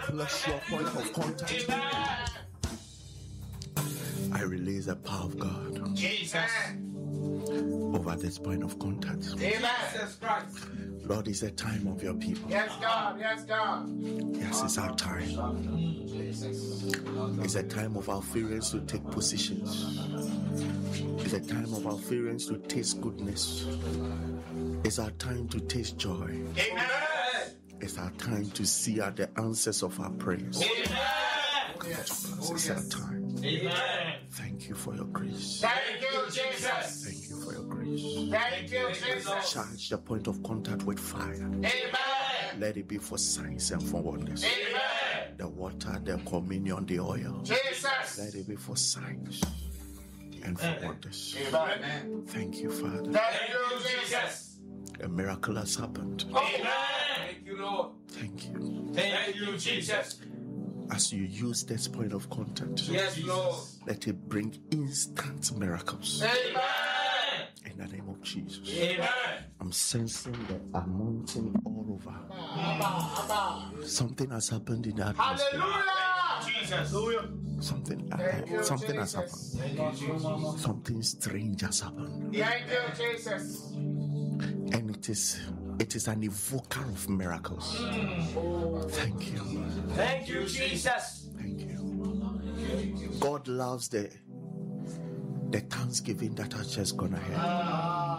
bless your point of contact. I release the power of God over this point of contact. Lord, it's a time of your people. Yes, God. Yes, God. Yes, it's our time. It's a time of our parents to take positions. It's a time of our parents to taste goodness. It's our time to taste joy. Amen. It's our time to see the answers of our prayers. It's our time. Amen. Thank you for your grace. Thank you, Jesus. Thank you for your grace. Thank you, Jesus. Charge the point of contact with fire. Amen. Let it be for signs and for wonders. Amen. The water, the communion, the oil. Jesus. Let it be for signs and for wonders. Amen. Thank you, Father. Thank you, Jesus. A miracle has happened. Amen. Thank you, Lord. Thank you. Thank you, Jesus. As you use this point of contact, Yes, Lord. let it bring instant miracles. Amen. In the name of Jesus. Amen. I'm sensing the anointing all over. Something has happened in the atmosphere. Hallelujah. Jesus. Something has happened. Something strange has happened. Thank you, Jesus. And it is an evoker of miracles. Thank you. Thank you, Jesus. Thank you. God loves the thanksgiving that has just gone ahead.